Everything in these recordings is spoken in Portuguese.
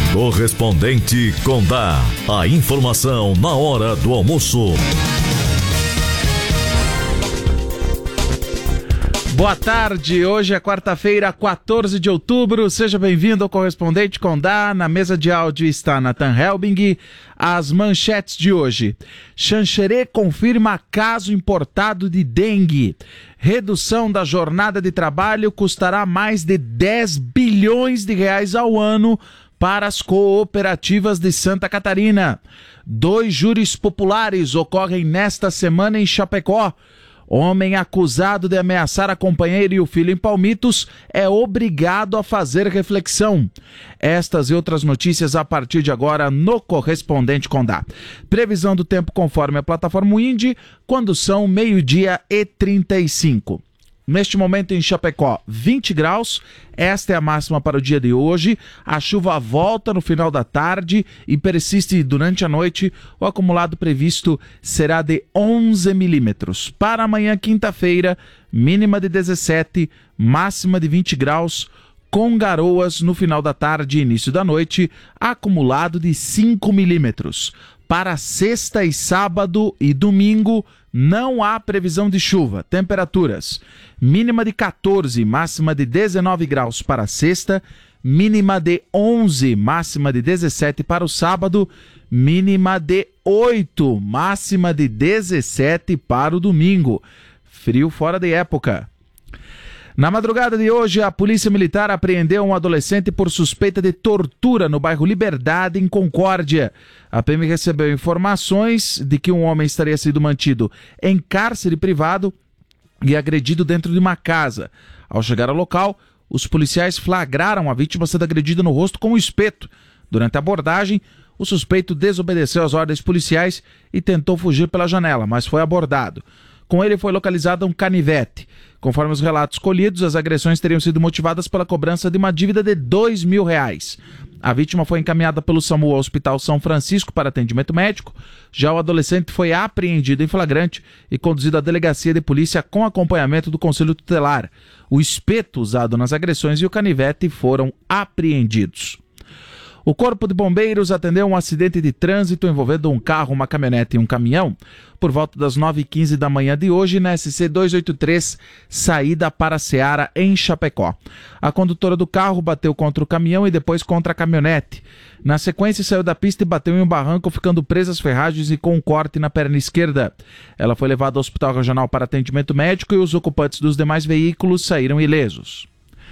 Correspondente Condá. A informação na hora do almoço. Boa tarde, hoje é quarta-feira, 14 de outubro, seja bem-vindo ao Correspondente Condá. Na mesa de áudio está Nathan Helbing. As manchetes de hoje: Xanxerê confirma caso importado de dengue. Redução da jornada de trabalho custará mais de 10 bilhões de reais ao ano para as cooperativas de Santa Catarina. 2 júris populares ocorrem nesta semana em Chapecó. Homem acusado de ameaçar a companheira e o filho em Palmitos é obrigado a fazer reflexão. Estas e outras notícias a partir de agora no Correspondente Condá. Previsão do tempo conforme a plataforma Windy, quando são 12h35. Neste momento em Chapecó, 20 graus, esta é a máxima para o dia de hoje. A chuva volta no final da tarde e persiste durante a noite. O acumulado previsto será de 11 milímetros. Para amanhã, quinta-feira, mínima de 17, máxima de 20 graus, com garoas no final da tarde e início da noite, acumulado de 5 milímetros. Para sexta e sábado e domingo, não há previsão de chuva. Temperaturas: mínima de 14, máxima de 19 graus para sexta, mínima de 11, máxima de 17 para o sábado, mínima de 8, máxima de 17 para o domingo. Frio fora de época. Na madrugada de hoje, a Polícia Militar apreendeu um adolescente por suspeita de tortura no bairro Liberdade, em Concórdia. A PM recebeu informações de que um homem estaria sendo mantido em cárcere privado e agredido dentro de uma casa. Ao chegar ao local, os policiais flagraram a vítima sendo agredida no rosto com um espeto. Durante a abordagem, o suspeito desobedeceu às ordens policiais e tentou fugir pela janela, mas foi abordado. Com ele foi localizado um canivete. Conforme os relatos colhidos, as agressões teriam sido motivadas pela cobrança de uma dívida de R$2.000. A vítima foi encaminhada pelo SAMU ao Hospital São Francisco para atendimento médico. Já o adolescente foi apreendido em flagrante e conduzido à delegacia de polícia com acompanhamento do Conselho Tutelar. O espeto usado nas agressões e o canivete foram apreendidos. O Corpo de Bombeiros atendeu um acidente de trânsito envolvendo um carro, uma caminhonete e um caminhão por volta das 9h15 da manhã de hoje na SC 283, saída para Ceará, em Chapecó. A condutora do carro bateu contra o caminhão e depois contra a caminhonete. Na sequência, saiu da pista e bateu em um barranco, ficando presa às ferragens e com um corte na perna esquerda. Ela foi levada ao Hospital Regional para atendimento médico e os ocupantes dos demais veículos saíram ilesos.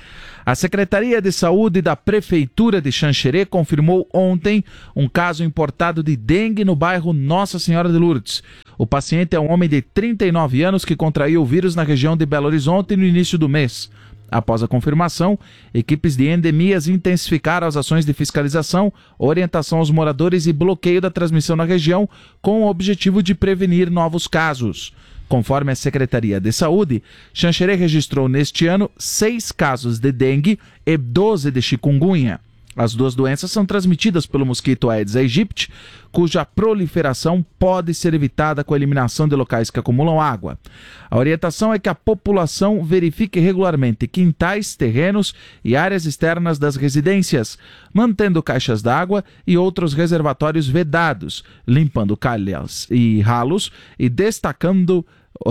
A Secretaria de Saúde da Prefeitura de Xanxerê confirmou ontem um caso importado de dengue no bairro Nossa Senhora de Lourdes. O paciente é um homem de 39 anos que contraiu o vírus na região de Belo Horizonte no início do mês. Após a confirmação, equipes de endemias intensificaram as ações de fiscalização, orientação aos moradores e bloqueio da transmissão na região com o objetivo de prevenir novos casos. Conforme a Secretaria de Saúde, Xanxerê registrou neste ano 6 casos de dengue e 12 de chikungunya. As duas doenças são transmitidas pelo mosquito Aedes aegypti, cuja proliferação pode ser evitada com a eliminação de locais que acumulam água. A orientação é que a população verifique regularmente quintais, terrenos e áreas externas das residências, mantendo caixas d'água e outros reservatórios vedados, limpando calhas e ralos e descartando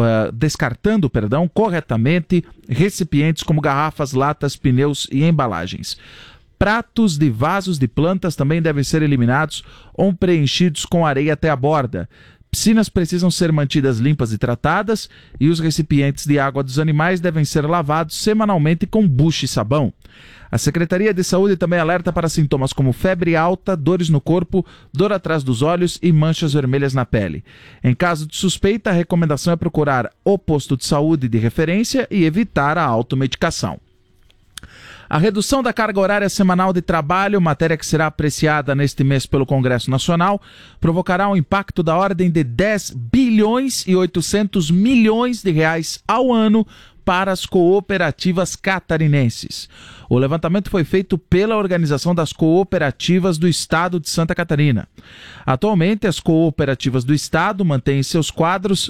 corretamente recipientes como garrafas, latas, pneus e embalagens. Pratos de vasos de plantas também devem ser eliminados ou preenchidos com areia até a borda. Piscinas precisam ser mantidas limpas e tratadas e os recipientes de água dos animais devem ser lavados semanalmente com bucha e sabão. A Secretaria de Saúde também alerta para sintomas como febre alta, dores no corpo, dor atrás dos olhos e manchas vermelhas na pele. Em caso de suspeita, a recomendação é procurar o posto de saúde de referência e evitar a automedicação. A redução da carga horária semanal de trabalho, matéria que será apreciada neste mês pelo Congresso Nacional, provocará um impacto da ordem de 10 bilhões e 800 milhões de reais ao ano para as cooperativas catarinenses. O levantamento foi feito pela Organização das Cooperativas do Estado de Santa Catarina. Atualmente, as cooperativas do Estado mantêm em seus quadros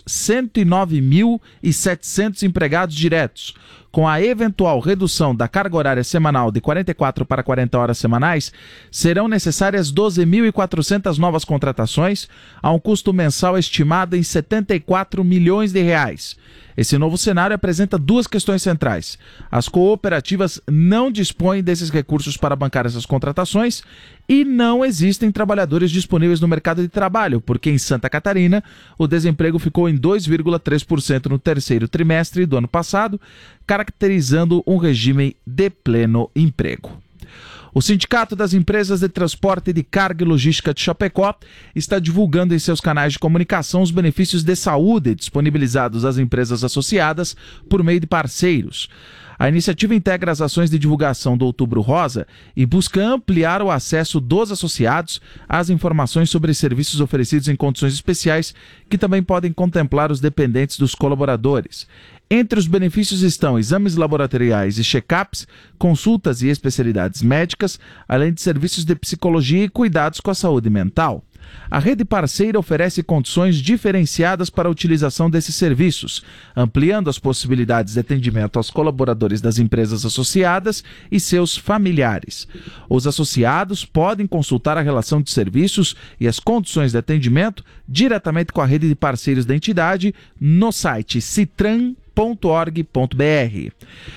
109.700 empregados diretos. Com a eventual redução da carga horária semanal de 44 para 40 horas semanais, serão necessárias 12.400 novas contratações, a um custo mensal estimado em R$ 74 milhões. Esse novo cenário apresenta duas questões centrais. As cooperativas não dispõem desses recursos para bancar essas contratações e não existem trabalhadores disponíveis no mercado de trabalho, porque em Santa Catarina o desemprego ficou em 2,3% no terceiro trimestre do ano passado, caracterizando um regime de pleno emprego. O Sindicato das Empresas de Transporte de Carga e Logística de Chapecó está divulgando em seus canais de comunicação os benefícios de saúde disponibilizados às empresas associadas por meio de parceiros. A iniciativa integra as ações de divulgação do Outubro Rosa e busca ampliar o acesso dos associados às informações sobre serviços oferecidos em condições especiais, que também podem contemplar os dependentes dos colaboradores. Entre os benefícios estão exames laboratoriais e check-ups, consultas e especialidades médicas, além de serviços de psicologia e cuidados com a saúde mental. A rede parceira oferece condições diferenciadas para a utilização desses serviços, ampliando as possibilidades de atendimento aos colaboradores das empresas associadas e seus familiares. Os associados podem consultar a relação de serviços e as condições de atendimento diretamente com a rede de parceiros da entidade no site citran.org.br.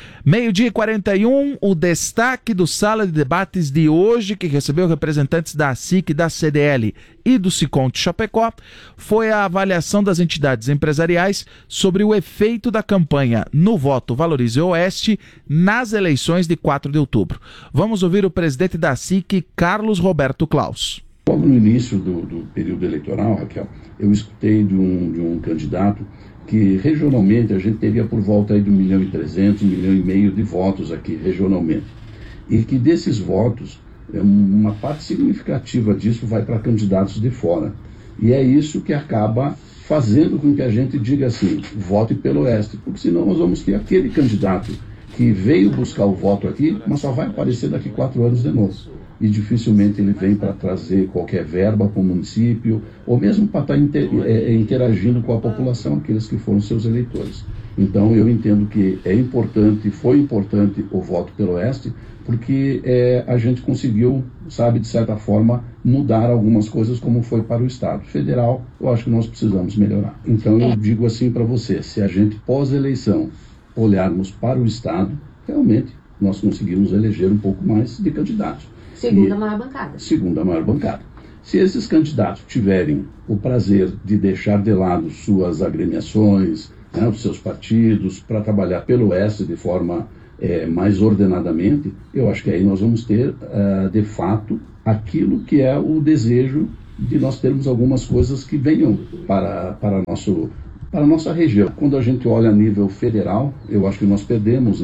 12h41, o destaque do Sala de Debates de hoje, que recebeu representantes da SIC, da CDL e do Sicom de Chapecó, foi a avaliação das entidades empresariais sobre o efeito da campanha No Voto Valorize Oeste nas eleições de 4 de outubro. Vamos ouvir o presidente da SIC, Carlos Roberto Klaus. Logo no início do período eleitoral, Raquel, eu escutei de um candidato que regionalmente a gente teria por volta aí de 1.300.000, 1,5 milhão de votos aqui regionalmente. E que desses votos, uma parte significativa disso vai para candidatos de fora. E é isso que acaba fazendo com que a gente diga assim, vote pelo Oeste, porque senão nós vamos ter aquele candidato que veio buscar o voto aqui, mas só vai aparecer daqui 4 anos de novo. E dificilmente ele vem para trazer qualquer verba para o município, ou mesmo para estar interagindo com a população, aqueles que foram seus eleitores. Então eu entendo que é importante, foi importante o voto pelo Oeste, porque a gente conseguiu, sabe, de certa forma, mudar algumas coisas como foi para o Estado. Federal, eu acho que nós precisamos melhorar. Então eu digo assim para você, se a gente pós-eleição olharmos para o Estado, realmente nós conseguimos eleger um pouco mais de candidatos. Segunda maior bancada. Segunda maior bancada. Se esses candidatos tiverem o prazer de deixar de lado suas agremiações, os seus partidos, para trabalhar pelo Oeste de forma mais ordenadamente, eu acho que aí nós vamos ter, de fato, aquilo que é o desejo de nós termos algumas coisas que venham para a nossa região. Quando a gente olha a nível federal, eu acho que nós perdemos,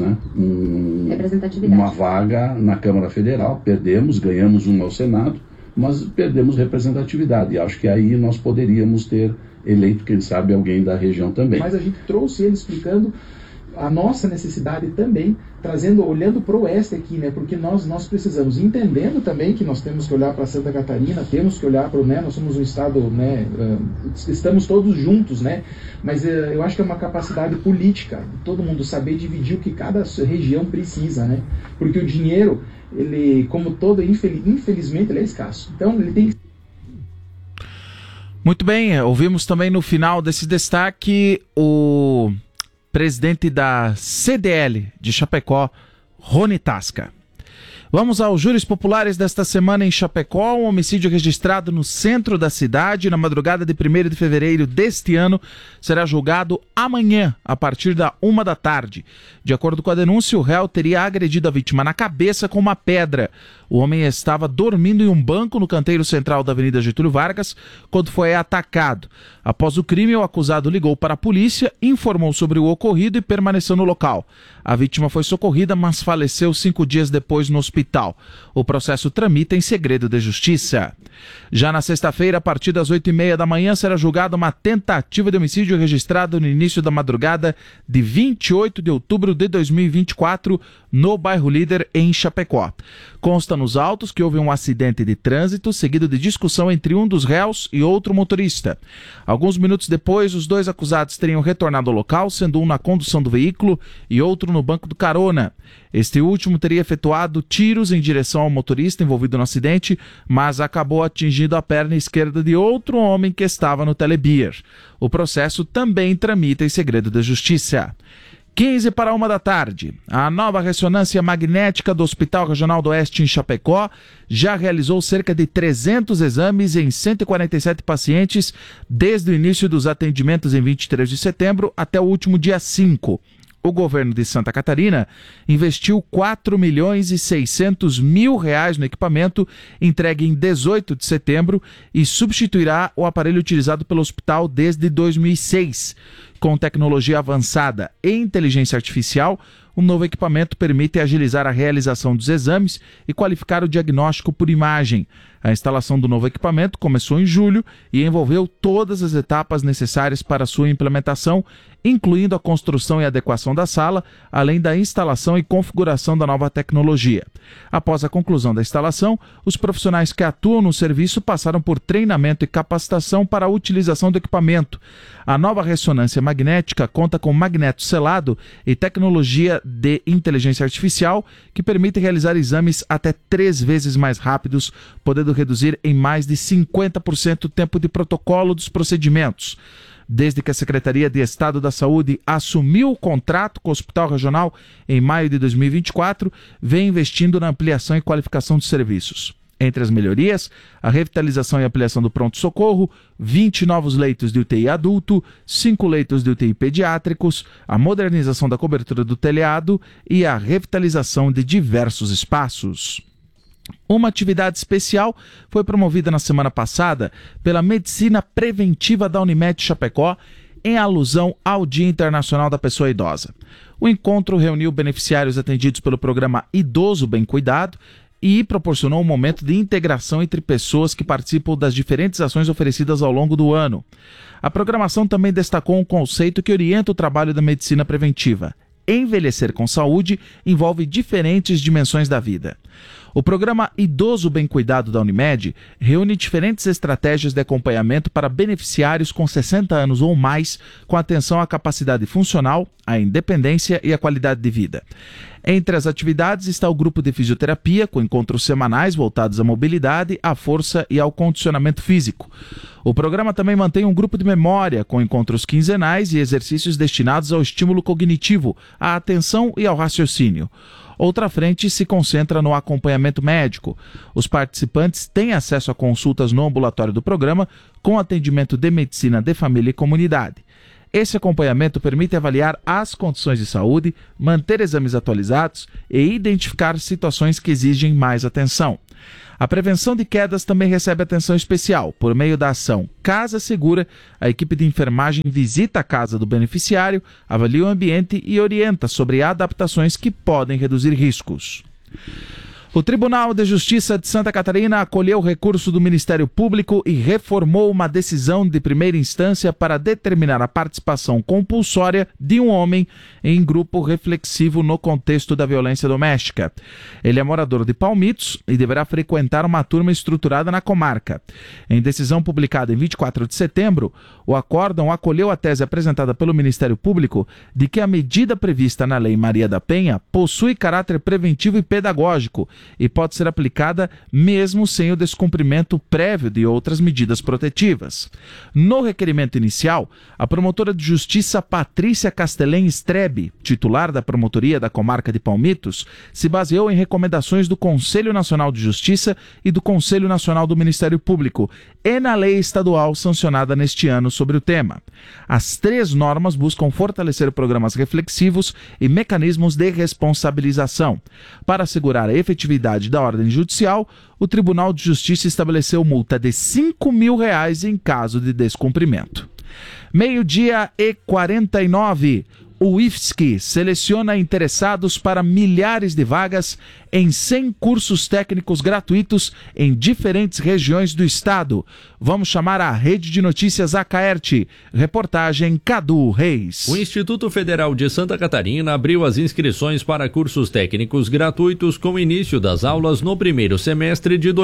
uma vaga na Câmara Federal, ganhamos uma ao Senado, mas perdemos representatividade. E acho que aí nós poderíamos ter eleito, quem sabe, alguém da região também. Mas a gente trouxe ele explicando a nossa necessidade também, olhando para o Oeste aqui, né? Porque nós precisamos, entendendo também que nós temos que olhar para Santa Catarina, temos que olhar para nós somos um estado, estamos todos juntos, né? Mas eu acho que é uma capacidade política, todo mundo saber dividir o que cada região precisa, né? Porque o dinheiro, ele, como todo, infelizmente, ele é escasso. Então, ele tem. Muito bem, ouvimos também no final desse destaque o presidente da CDL de Chapecó, Rony Tasca. Vamos aos júris populares desta semana em Chapecó. Um homicídio registrado no centro da cidade na madrugada de 1º de fevereiro deste ano será julgado amanhã, a partir da 1 da tarde. De acordo com a denúncia, o réu teria agredido a vítima na cabeça com uma pedra. O homem estava dormindo em um banco no canteiro central da Avenida Getúlio Vargas quando foi atacado. Após o crime, o acusado ligou para a polícia, informou sobre o ocorrido e permaneceu no local. A vítima foi socorrida, mas faleceu 5 dias depois no hospital. O processo tramita em segredo de justiça. Já na sexta-feira, a partir das 8h30 da manhã, será julgada uma tentativa de homicídio registrada no início da madrugada de 28 de outubro de 2024 no bairro Líder, em Chapecó. Consta nos autos que houve um acidente de trânsito seguido de discussão entre um dos réus e outro motorista. Alguns minutos depois, os dois acusados teriam retornado ao local, sendo um na condução do veículo e outro no banco do carona. Este último teria efetuado tiros em direção ao motorista envolvido no acidente, mas acabou atingindo a perna esquerda de outro homem que estava no telebier. O processo também tramita em segredo da Justiça. 15 para 1 da tarde. A nova ressonância magnética do Hospital Regional do Oeste em Chapecó já realizou cerca de 300 exames em 147 pacientes desde o início dos atendimentos em 23 de setembro até o último dia 5. O governo de Santa Catarina investiu R$4.600.000 no equipamento entregue em 18 de setembro e substituirá o aparelho utilizado pelo hospital desde 2006. Com tecnologia avançada e inteligência artificial, o novo equipamento permite agilizar a realização dos exames e qualificar o diagnóstico por imagem. A instalação do novo equipamento começou em julho e envolveu todas as etapas necessárias para sua implementação, incluindo a construção e adequação da sala, além da instalação e configuração da nova tecnologia. Após a conclusão da instalação, os profissionais que atuam no serviço passaram por treinamento e capacitação para a utilização do equipamento. A nova ressonância magnética conta com magneto selado e tecnologia de inteligência artificial que permite realizar exames até 3 vezes mais rápidos, podendo reduzir em mais de 50% o tempo de protocolo dos procedimentos. Desde que a Secretaria de Estado da Saúde assumiu o contrato com o Hospital Regional em maio de 2024, vem investindo na ampliação e qualificação dos serviços. Entre as melhorias, a revitalização e ampliação do pronto-socorro, 20 novos leitos de UTI adulto, 5 leitos de UTI pediátricos, a modernização da cobertura do telhado e a revitalização de diversos espaços. Uma atividade especial foi promovida na semana passada pela Medicina Preventiva da Unimed Chapecó, em alusão ao Dia Internacional da Pessoa Idosa. O encontro reuniu beneficiários atendidos pelo programa Idoso Bem Cuidado e proporcionou um momento de integração entre pessoas que participam das diferentes ações oferecidas ao longo do ano. A programação também destacou um conceito que orienta o trabalho da medicina preventiva. Envelhecer com saúde envolve diferentes dimensões da vida. O programa Idoso Bem Cuidado da Unimed reúne diferentes estratégias de acompanhamento para beneficiários com 60 anos ou mais, com atenção à capacidade funcional, à independência e à qualidade de vida. Entre as atividades está o grupo de fisioterapia, com encontros semanais voltados à mobilidade, à força e ao condicionamento físico. O programa também mantém um grupo de memória, com encontros quinzenais e exercícios destinados ao estímulo cognitivo, à atenção e ao raciocínio. Outra frente se concentra no acompanhamento médico. Os participantes têm acesso a consultas no ambulatório do programa, com atendimento de medicina de família e comunidade. Esse acompanhamento permite avaliar as condições de saúde, manter exames atualizados e identificar situações que exigem mais atenção. A prevenção de quedas também recebe atenção especial. Por meio da ação Casa Segura, a equipe de enfermagem visita a casa do beneficiário, avalia o ambiente e orienta sobre adaptações que podem reduzir riscos. O Tribunal de Justiça de Santa Catarina acolheu o recurso do Ministério Público e reformou uma decisão de primeira instância para determinar a participação compulsória de um homem em grupo reflexivo no contexto da violência doméstica. Ele é morador de Palmitos e deverá frequentar uma turma estruturada na comarca. Em decisão publicada em 24 de setembro, o acórdão acolheu a tese apresentada pelo Ministério Público de que a medida prevista na Lei Maria da Penha possui caráter preventivo e pedagógico e pode ser aplicada mesmo sem o descumprimento prévio de outras medidas protetivas. No requerimento inicial, a promotora de justiça Patrícia Castelém Strebe, titular da promotoria da comarca de Palmitos, se baseou em recomendações do Conselho Nacional de Justiça e do Conselho Nacional do Ministério Público e na lei estadual sancionada neste ano sobre o tema. As 3 normas buscam fortalecer programas reflexivos e mecanismos de responsabilização. Para assegurar a efetividade da ordem judicial, o Tribunal de Justiça estabeleceu multa de R$5.000 em caso de descumprimento. 12:49. O IFSC seleciona interessados para milhares de vagas em 100 cursos técnicos gratuitos em diferentes regiões do estado. Vamos chamar a Rede de Notícias Acaerte. Reportagem Cadu Reis. O Instituto Federal de Santa Catarina abriu as inscrições para cursos técnicos gratuitos com início das aulas no primeiro semestre de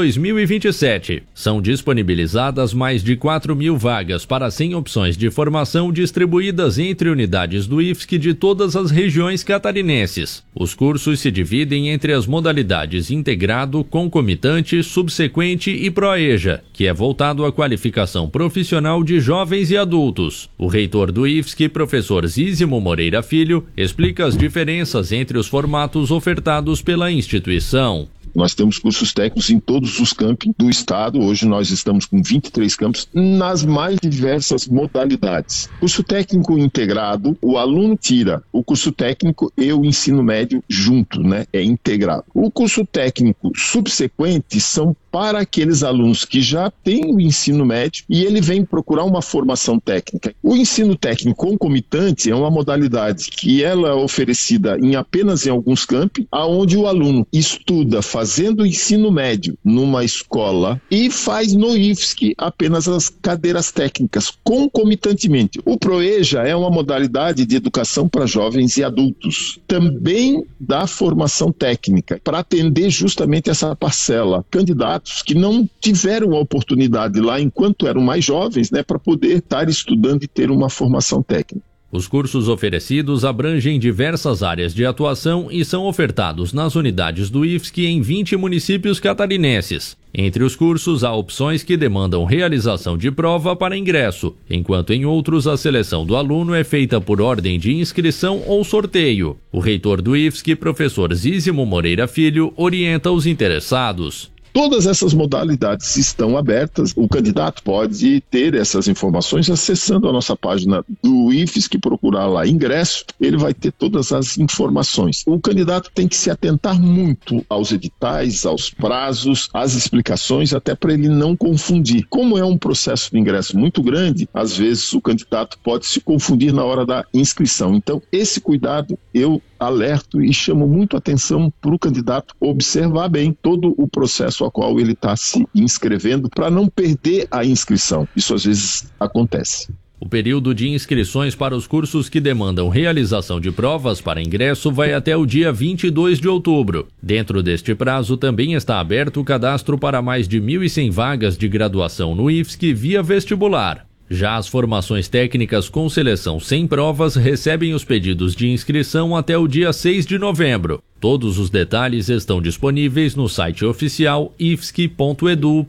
2027. São disponibilizadas mais de 4.000 vagas para 100 opções de formação distribuídas entre unidades do IFSC de todas as regiões catarinenses. Os cursos se dividem entre as modalidades integrado, concomitante, subsequente e proeja, que é voltado à qualificação profissional de jovens e adultos. O reitor do IFSC, professor Zísimo Moreira Filho, explica as diferenças entre os formatos ofertados pela instituição. Nós temos cursos técnicos em todos os campi do estado. Hoje nós estamos com 23 campos nas mais diversas modalidades. Curso técnico integrado, o aluno tira o curso técnico e o ensino médio junto, né? É integrado. O curso técnico subsequente são para aqueles alunos que já têm o ensino médio e ele vem procurar uma formação técnica. O ensino técnico concomitante é uma modalidade que ela é oferecida apenas em alguns campi, aonde o aluno estuda fazendo o ensino médio numa escola e faz no IFSC apenas as cadeiras técnicas concomitantemente. O ProEja é uma modalidade de educação para jovens e adultos, também dá formação técnica para atender justamente essa parcela. Candidatos que não tiveram a oportunidade lá enquanto eram mais jovens, né, para poder estar estudando e ter uma formação técnica. Os cursos oferecidos abrangem diversas áreas de atuação e são ofertados nas unidades do IFSC em 20 municípios catarinenses. Entre os cursos, há opções que demandam realização de prova para ingresso, enquanto em outros a seleção do aluno é feita por ordem de inscrição ou sorteio. O reitor do IFSC, professor Zísimo Moreira Filho, orienta os interessados. Todas essas modalidades estão abertas, o candidato pode ter essas informações acessando a nossa página do IFSC, procurar lá ingresso, ele vai ter todas as informações. O candidato tem que se atentar muito aos editais, aos prazos, às explicações, até para ele não confundir. Como é um processo de ingresso muito grande, às vezes o candidato pode se confundir na hora da inscrição. Então, esse cuidado eu alerto e chamo muito a atenção para o candidato observar bem todo o processo a qual ele está se inscrevendo para não perder a inscrição. Isso às vezes acontece. O período de inscrições para os cursos que demandam realização de provas para ingresso vai até o dia 22 de outubro. Dentro deste prazo também está aberto o cadastro para mais de 1.100 vagas de graduação no IFSC via vestibular. Já as formações técnicas com seleção sem provas recebem os pedidos de inscrição até o dia 6 de novembro. Todos os detalhes estão disponíveis no site oficial ifsc.edu.br.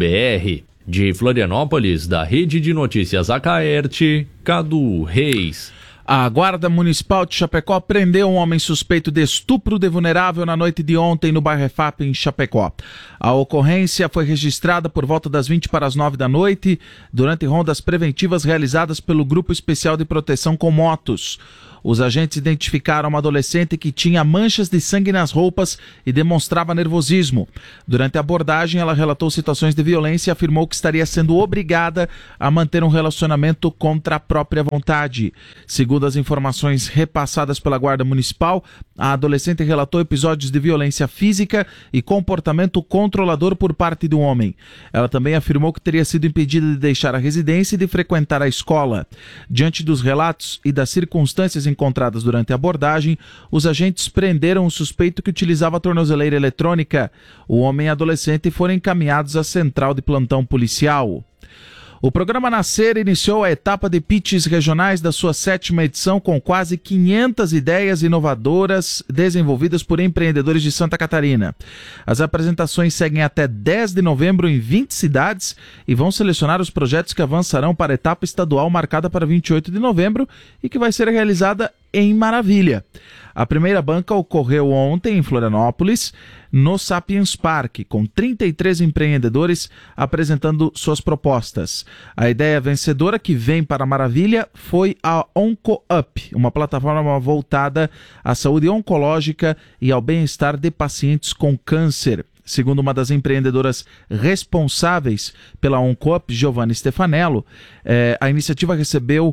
De Florianópolis, da Rede de Notícias Acaerte, Cadu Reis. A Guarda Municipal de Chapecó prendeu um homem suspeito de estupro de vulnerável na noite de ontem no bairro EFAP, em Chapecó. A ocorrência foi registrada por volta das 20 para as 9 da noite, durante rondas preventivas realizadas pelo Grupo Especial de Proteção com Motos. Os agentes identificaram uma adolescente que tinha manchas de sangue nas roupas e demonstrava nervosismo. Durante a abordagem, ela relatou situações de violência e afirmou que estaria sendo obrigada a manter um relacionamento contra a própria vontade. Segundo as informações repassadas pela Guarda Municipal, a adolescente relatou episódios de violência física e comportamento controlador por parte do homem. Ela também afirmou que teria sido impedida de deixar a residência e de frequentar a escola. Diante dos relatos e das circunstâncias encontradas durante a abordagem, os agentes prenderam o suspeito que utilizava a tornozeleira eletrônica. O homem e a adolescente foram encaminhados à central de plantão policial. O programa Nascer iniciou a etapa de pitches regionais da sua 7ª edição com quase 500 ideias inovadoras desenvolvidas por empreendedores de Santa Catarina. As apresentações seguem até 10 de novembro em 20 cidades e vão selecionar os projetos que avançarão para a etapa estadual marcada para 28 de novembro e que vai ser realizada em Maravilha. A primeira banca ocorreu ontem em Florianópolis, no Sapiens Park, com 33 empreendedores apresentando suas propostas. A ideia vencedora que vem para Maravilha foi a OncoUp, uma plataforma voltada à saúde oncológica e ao bem-estar de pacientes com câncer. Segundo uma das empreendedoras responsáveis pela OncoUp, Giovanna Stefanello, a iniciativa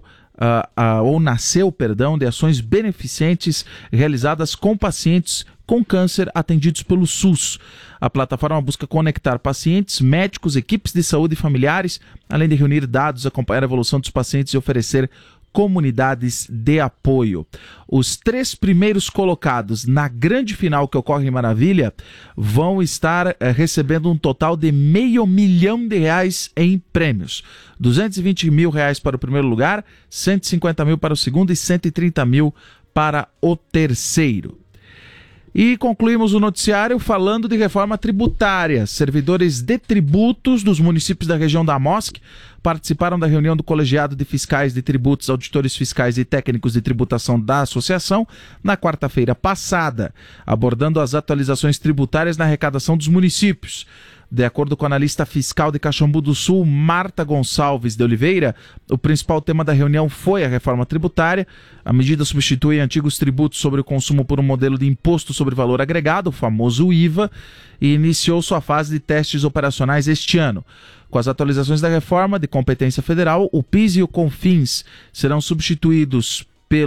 nasceu de ações beneficentes realizadas com pacientes com câncer atendidos pelo SUS. A plataforma busca conectar pacientes, médicos, equipes de saúde e familiares, além de reunir dados, acompanhar a evolução dos pacientes e oferecer comunidades de apoio. Os 3 primeiros colocados na grande final que ocorre em Maravilha vão estar recebendo um total de R$500 mil em prêmios. R$220 mil para o primeiro lugar, 150 mil para o segundo e 130 mil para o terceiro. E concluímos o noticiário falando de reforma tributária. Servidores de tributos dos municípios da região da AMOSC participaram da reunião do Colegiado de Fiscais de Tributos, Auditores Fiscais e Técnicos de Tributação da Associação na quarta-feira passada, abordando as atualizações tributárias na arrecadação dos municípios. De acordo com a analista fiscal de Caxambu do Sul, Marta Gonçalves de Oliveira, o principal tema da reunião foi a reforma tributária. A medida substitui antigos tributos sobre o consumo por um modelo de imposto sobre valor agregado, o famoso IVA, e iniciou sua fase de testes operacionais este ano. Com as atualizações da reforma de competência federal, o PIS e o CONFINS serão substituídos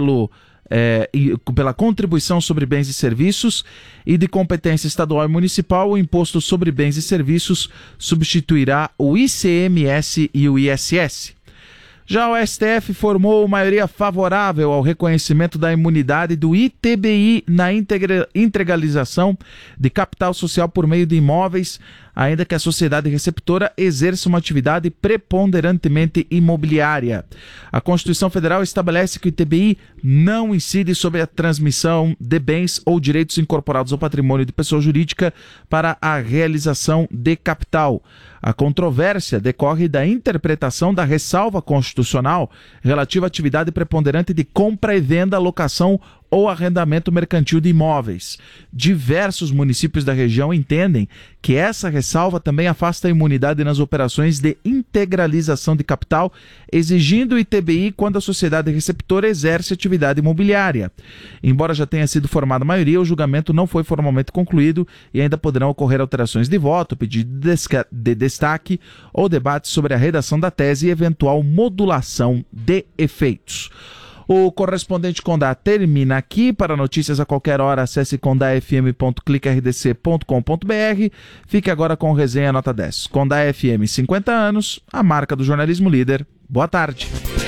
pela contribuição sobre bens e serviços, e de competência estadual e municipal, o imposto sobre bens e serviços substituirá o ICMS e o ISS. Já o STF formou maioria favorável ao reconhecimento da imunidade do ITBI na integralização de capital social por meio de imóveis, ainda que a sociedade receptora exerça uma atividade preponderantemente imobiliária. A Constituição Federal estabelece que o ITBI não incide sobre a transmissão de bens ou direitos incorporados ao patrimônio de pessoa jurídica para a realização de capital. A controvérsia decorre da interpretação da ressalva constitucional relativa à atividade preponderante de compra e venda, locação ou arrendamento mercantil de imóveis. Diversos municípios da região entendem que essa ressalva também afasta a imunidade nas operações de integralização de capital, exigindo o ITBI quando a sociedade receptora exerce atividade imobiliária. Embora já tenha sido formada a maioria, o julgamento não foi formalmente concluído e ainda poderão ocorrer alterações de voto, pedido de destaque ou debate sobre a redação da tese e eventual modulação de efeitos. O correspondente Condá termina aqui. Para notícias a qualquer hora, acesse condafm.clickrdc.com.br. Fique agora com o Resenha Nota 10. Condá FM, 50 anos, a marca do jornalismo líder. Boa tarde.